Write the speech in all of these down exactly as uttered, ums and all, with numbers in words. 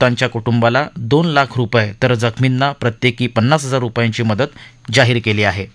मृतांच्या कुटुंबाला दोन लाख रुपये तर जखमींना प्रत्येकी पन्नास हजार रुपयांची मदत जाहीर केली आहे.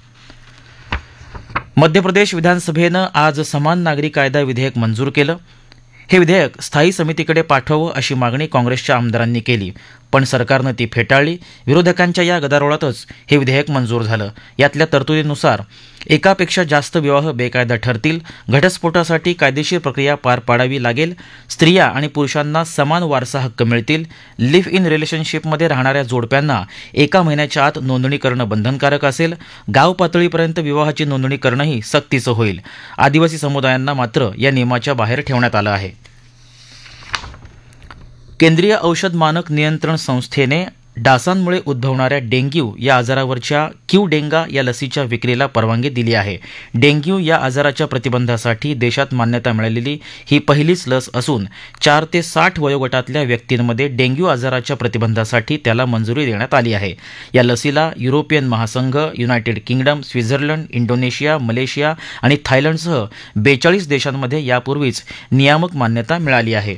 मध्य प्रदेश विधानसभेनं आज समान नागरी कायदा विधेयक मंजूर केलं. हे विधेयक स्थायी समितीकडे पाठवावं अशी मागणी काँग्रेसच्या आमदारांनी केली, पण सरकारनं ती फेटाळली. विरोधकांच्या या गदारोळातच हे विधेयक मंजूर झालं. यातल्या तरतुदीनुसार एकापेक्षा जास्त विवाह बेकायदा ठरतील, घटस्फोटासाठी कायदेशीर प्रक्रिया पार पाडावी लागेल, स्त्रिया आणि पुरुषांना समान वारसा हक्क मिळतील, लिव्ह इन रिलेशनशिपमध्ये राहणाऱ्या जोडप्यांना एका महिन्याच्या आत नोंदणी करणं बंधनकारक असेल, गाव पातळीपर्यंत विवाहाची नोंदणी करणंही सक्तीचं होईल. आदिवासी समुदायांना मात्र या नियमाच्या बाहेर ठेवण्यात आलं आहे. केंद्रीय औषध मानक नियंत्रण संस्थेने डासांमुळे उद्भवणाऱ्या डेंग्यू या आजारावरच्या क्यू डेंगा या लसीच्या विक्रीला परवानगी दिली आहे. डेंग्यू या आजाराच्या प्रतिबंधासाठी देशात मान्यता मिळालेली ही पहिलीच लस असून चार ते साठ वयोगटातल्या व्यक्तींमध्ये डेंग्यू आजाराच्या प्रतिबंधासाठी त्याला मंजुरी देण्यात आली आहे. या लसीला युरोपियन महासंघ, United kingdom, Switzerland, Indonesia, Malaysia आणि थायलंडसह बेचाळीस देशांमध्ये यापूर्वीच नियामक मान्यता मिळाली आहे.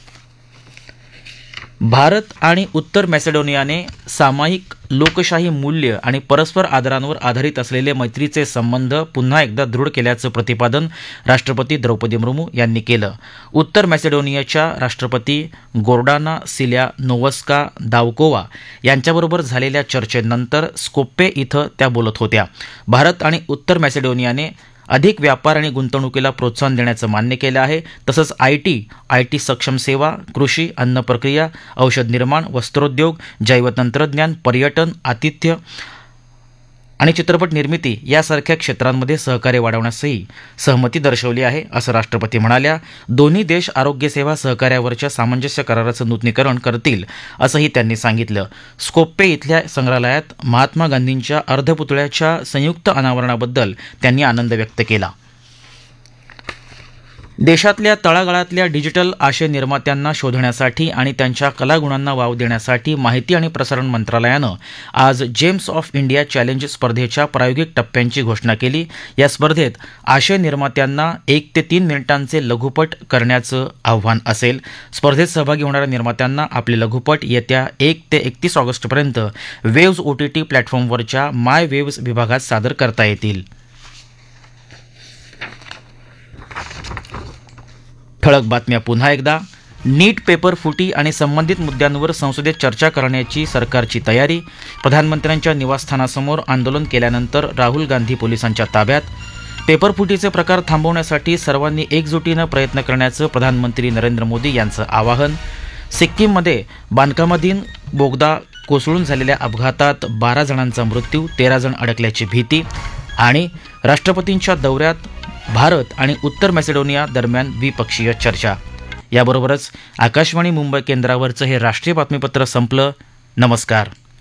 भारत आणि उत्तर मॅसेडोनियाने सामायिक लोकशाही मूल्य आणि परस्पर आदरांवर आधारित असलेले मैत्रीचे संबंध पुन्हा एकदा दृढ केल्याचं प्रतिपादन राष्ट्रपती द्रौपदी मुर्मू यांनी केलं. उत्तर मॅसेडोनियाच्या राष्ट्रपती गोर्डाना सिल्यानोव्स्का दावकोवा यांच्याबरोबर झालेल्या चर्चेनंतर स्कोप्ये इथं त्या बोलत होत्या. भारत आणि उत्तर मॅसेडोनियाने अधिक व्यापार आणि गुंतवणुकीला प्रोत्साहन देण्याचं मान्य केलं आहे. तसंच आयटी, आयटी सक्षम सेवा, कृषी, अन्न प्रक्रिया, औषध निर्माण, वस्त्रोद्योग, जैवतंत्रज्ञान, पर्यटन, आतिथ्य आणि चित्रपट निर्मिती यासारख्या क्षेत्रांमध्ये सहकार्य वाढवण्यासही सहमती दर्शवली आहे, असं राष्ट्रपती म्हणाल्या. दोन्ही देश आरोग्यसेवा सहकार्यावरच्या सामंजस्य कराराचं नूतनीकरण करतील, असंही त्यांनी सांगितलं. स्कोप्ये इथल्या संग्रहालयात महात्मा गांधींच्या अर्धपुतळ्याच्या संयुक्त अनावरणाबद्दल त्यांनी आनंद व्यक्त केला. देशातल्या तळागाळातल्या डिजिटल आशय निर्मात्यांना शोधण्यासाठी आणि त्यांच्या कलागुणांना वाव देण्यासाठी माहिती आणि प्रसारण मंत्रालयानं आज जेम्स ऑफ इंडिया चॅलेंज स्पर्धेच्या प्रायोगिक टप्प्यांची घोषणा केली. या स्पर्धेत आशय निर्मात्यांना एक ते तीन मिनिटांचे लघुपट करण्याचं आव्हान असेल. स्पर्धेत सहभागी होणाऱ्या निर्मात्यांना आपले लघुपट येत्या एक ते एकतीस ऑगस्टपर्यंत वेव्ज ओटीटी प्लॅटफॉर्मवरच्या माय वेव्ज विभागात सादर करता येतील. ठळक बातम्या पुन्हा एकदा. नीट पेपर फुटी आणि संबंधित मुद्द्यांवर संसदेत चर्चा करण्याची सरकारची तयारी. प्रधानमंत्र्यांच्या निवासस्थानासमोर आंदोलन केल्यानंतर राहुल गांधी पोलिसांच्या ताब्यात. पेपरफुटीचे प्रकार थांबवण्यासाठी सर्वांनी एकजुटीनं प्रयत्न करण्याचं प्रधानमंत्री नरेंद्र मोदी यांचं आवाहन. सिक्कीममध्ये बांधकामाधीन बोगदा कोसळून झालेल्या अपघातात बारा जणांचा मृत्यू, तेरा जण अडकल्याची भीती. आणि राष्ट्रपतींच्या दौऱ्यात भारत आणि उत्तर मॅसेडोनिया दरम्यान द्विपक्षीय चर्चा. याबरोबरच आकाशवाणी मुंबई केंद्रावरचं हे राष्ट्रीय बातमीपत्र संपलं. नमस्कार.